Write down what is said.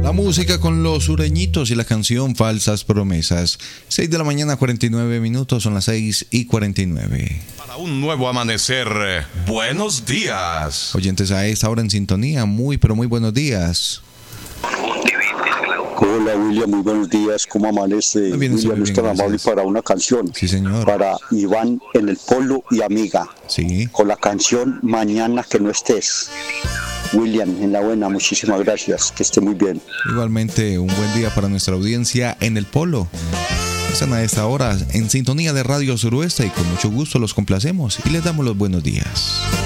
La música con los sureñitos y la canción Falsas Promesas. 6 de la mañana, 49 minutos, son las 6:49. Para un nuevo amanecer, buenos días. Oyentes a esta hora en sintonía, muy pero muy buenos días. Hola William, muy buenos días, ¿cómo amanece? Muy bien, William, es tan amable para una canción. Sí, señor. Para Iván en el Polo y Amiga. Sí. Con la canción Mañana que no estés. William, en la buena, muchísimas gracias, que esté muy bien. Igualmente, un buen día para nuestra audiencia en el Polo. Están a esta hora en sintonía de Radio Suroeste y con mucho gusto los complacemos y les damos los buenos días.